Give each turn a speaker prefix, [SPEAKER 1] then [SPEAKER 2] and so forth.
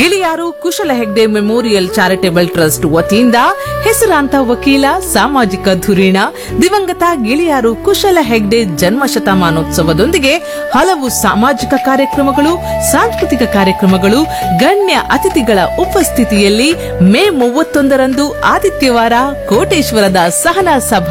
[SPEAKER 1] ಗಿಳಿಯಾರು ಕುಶಲ Hegde memorial charitable trust ವತಿಯಿಂದ ಹೆಸರಾಂತ ವಕೀಲ ಸಾಮಾಜಿಕ ಧುರೀಣ ದಿವಂಗತ ಗಿಳಿಯಾರು ಕುಶಲ ಹೆಗ್ಡೆ ಜನ್ಮ ಶತಮಾನೋತ್ಸವದೊಂದಿಗೆ ಹಲವು ಸಾಮಾಜಿಕ ಕಾರ್ಯಕ್ರಮಗಳು, ಸಾಂಸ್ಕೃತಿಕ ಕಾರ್ಯಕ್ರಮಗಳು, ಗಣ್ಯ ಅತಿಥಿಗಳ ಉಪಸ್ಥಿತಿಯಲ್ಲಿ ಮೇ 31ರಂದು ಆದಿತ್ಯವಾರ ಕೋಟೇಶ್ವರದ ಸಹನಾ ಸಭಾ